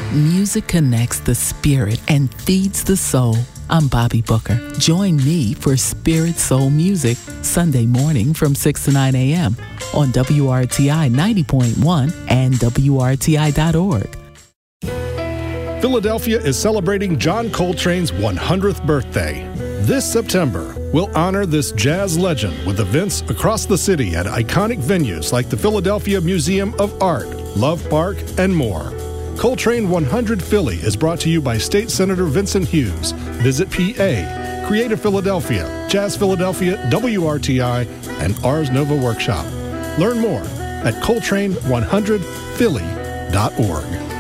Music connects the spirit and feeds the soul. I'm Bobby Booker. Join me for Spirit Soul Music Sunday morning from 6 to 9 a.m. on WRTI 90.1 and WRTI.org. Philadelphia is celebrating John Coltrane's 100th birthday. This September, we'll honor this jazz legend with events across the city at iconic venues like the Philadelphia Museum of Art, Love Park, and more. Coltrane 100 Philly is brought to you by State Senator Vincent Hughes, Visit PA, Creative Philadelphia, Jazz Philadelphia, WRTI, and Ars Nova Workshop. Learn more at Coltrane100Philly.org.